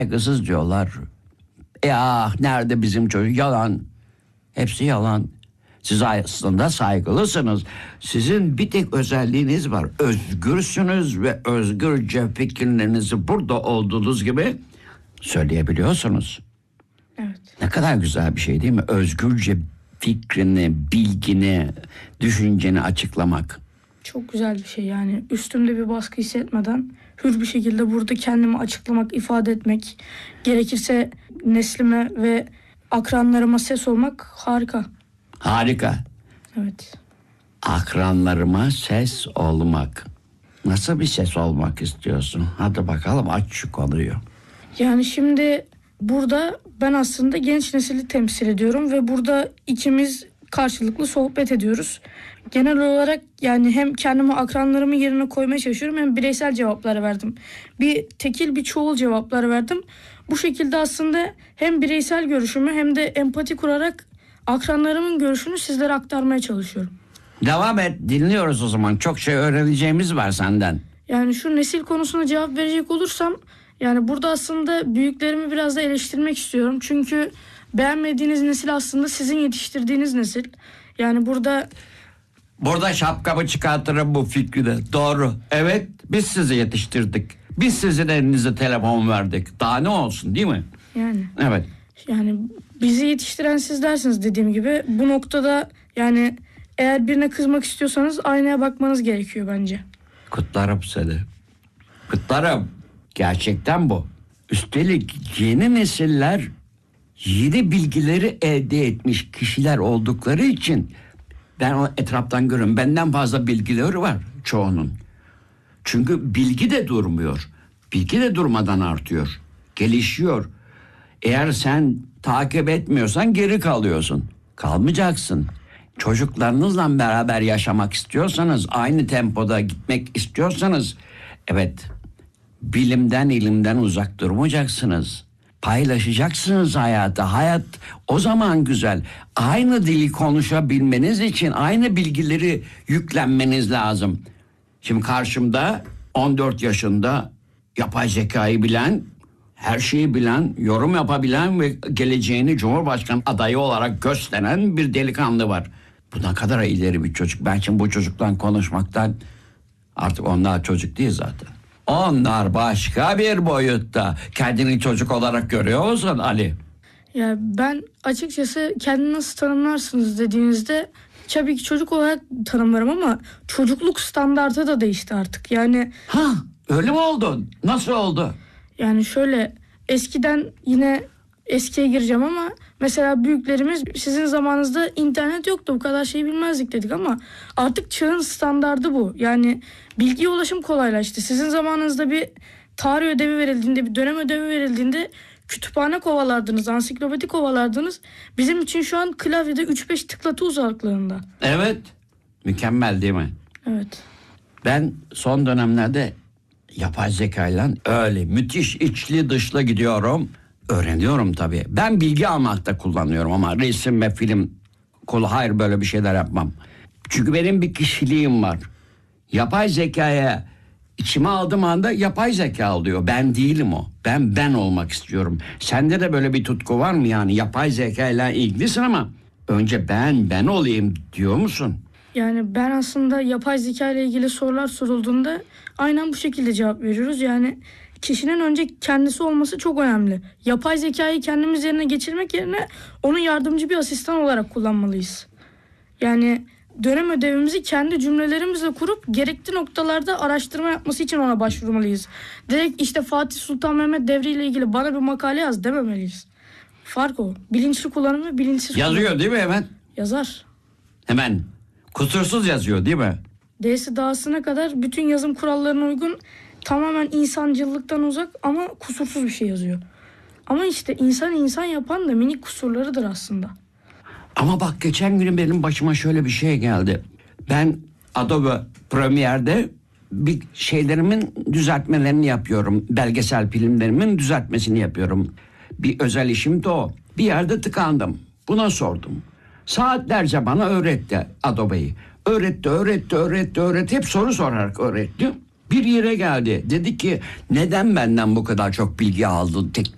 saygısız diyorlar. Nerede bizim çocuk? Yalan. Hepsi yalan. Siz aslında saygılısınız. Sizin bir tek özelliğiniz var. Özgürsünüz ve özgürce fikirlerinizi burada olduğunuz gibi söyleyebiliyorsunuz. Evet. Ne kadar güzel bir şey değil mi? Özgürce fikrini, bilgini, düşünceni açıklamak. Çok güzel bir şey yani. Üstümde bir baskı hissetmeden hür bir şekilde burada kendimi açıklamak, ifade etmek, gerekirse neslime ve akranlarıma ses olmak harika. Harika. Evet. Akranlarıma ses olmak. Nasıl bir ses olmak istiyorsun? Hadi bakalım, aç şu konuyu. Yani şimdi burada ben aslında genç nesili temsil ediyorum ve burada ikimiz karşılıklı sohbet ediyoruz. Genel olarak yani hem kendimi akranlarımın yerine koymaya çalışıyorum hem bireysel cevaplar verdim. Bir tekil bir çoğul cevaplar verdim. Bu şekilde aslında hem bireysel görüşümü hem de empati kurarak akranlarımın görüşünü sizlere aktarmaya çalışıyorum. Devam et, dinliyoruz o zaman. Çok şey öğreneceğimiz var senden. Yani şu nesil konusuna cevap verecek olursam yani burada aslında büyüklerimi biraz da eleştirmek istiyorum. Çünkü beğenmediğiniz nesil aslında sizin yetiştirdiğiniz nesil. Yani Burada şapkamı çıkartırım bu fikrine. Doğru. Evet, biz sizi yetiştirdik. Biz sizin elinize telefon verdik. Daha ne olsun, değil mi? yani Evet. yani bizi yetiştiren siz dersiniz dediğim gibi. Bu noktada yani eğer birine kızmak istiyorsanız aynaya bakmanız gerekiyor bence. Kutlarım seni. Kutlarım. Gerçekten bu. Üstelik yeni nesiller yeni bilgileri elde etmiş kişiler oldukları için ben o etraftan görüyorum. Benden fazla bilgileri var çoğunun. Çünkü bilgi de durmuyor. Bilgi de durmadan artıyor. Gelişiyor. Eğer sen takip etmiyorsan geri kalıyorsun. Kalmayacaksın. Çocuklarınızla beraber yaşamak istiyorsanız, aynı tempoda gitmek istiyorsanız, evet, bilimden, ilimden uzak durmayacaksınız. Paylaşacaksınız hayatı. Hayat o zaman güzel. Aynı dili konuşabilmeniz için aynı bilgileri yüklenmeniz lazım. Şimdi karşımda 14 yaşında yapay zekayı bilen, her şeyi bilen, yorum yapabilen ve geleceğini Cumhurbaşkanı adayı olarak gösteren bir delikanlı var. Bu ne kadar ileri bir çocuk. Ben şimdi bu çocukla konuşmaktan, artık onlar çocuk değil zaten. Onlar başka bir boyutta. Kendini çocuk olarak görüyor musun Ali? Ya ben açıkçası kendini nasıl tanımlarsınız dediğinizde tabii ki çocuk olarak tanımlarım ama çocukluk standartı da değişti artık. Yani Öyle mi oldu? Nasıl oldu? Yani şöyle eskiden yine eskiye gireceğim ama mesela büyüklerimiz sizin zamanınızda internet yoktu, bu kadar şey bilmezdik dedik ama artık çağın standardı bu. Yani bilgiye ulaşım kolaylaştı. Sizin zamanınızda bir tarih ödevi verildiğinde, bir dönem ödevi verildiğinde kütüphane kovalardınız, ansiklopedi kovalardınız. Bizim için şu an klavyede 3-5 tıklatı uzaklığında. Evet. Mükemmel değil mi? Evet. Ben son dönemlerde yapay zekayla öyle müthiş içli dışlı gidiyorum. Öğreniyorum tabii. Ben bilgi almakta kullanıyorum ama resim ve film hayır, böyle bir şeyler yapmam. Çünkü benim bir kişiliğim var. Yapay zekaya içime aldığım anda yapay zeka oluyor. Ben değilim o. Ben olmak istiyorum. Sende de böyle bir tutku var mı yani? Yapay zekayla ilgilisin ama önce ben olayım diyor musun? Yani ben aslında yapay zeka ile ilgili sorular sorulduğunda aynen bu şekilde cevap veriyoruz. Yani kişinin önce kendisi olması çok önemli. Yapay zekayı kendimiz yerine geçirmek yerine onu yardımcı bir asistan olarak kullanmalıyız. Yani dönem ödevimizi kendi cümlelerimizle kurup gerekli noktalarda araştırma yapması için ona başvurmalıyız. Direkt işte Fatih Sultan Mehmet devriyle ilgili bana bir makale yaz dememeliyiz. Fark o. Bilinçli kullanım ve bilinçsiz Yazıyor kullanım. değil mi hemen? Yazar. Hemen. Kusursuz yazıyor değil mi? D'si dağısına kadar bütün yazım kurallarına uygun, tamamen insancıllıktan uzak ama kusursuz bir şey yazıyor. Ama işte insan yapan da minik kusurlarıdır aslında. Ama bak, geçen gün benim başıma şöyle bir şey geldi. Ben Adobe Premiere'de bir şeylerimin düzeltmelerini yapıyorum. Belgesel filmlerimin düzeltmesini yapıyorum. Bir özel işim de o. Bir yerde tıkandım. Buna sordum. Saatlerce bana öğretti Adobe'yi. Öğretti. Hep soru sorarak öğretti. Bir yere geldi. Dedi ki, neden benden bu kadar çok bilgi aldın teknoloji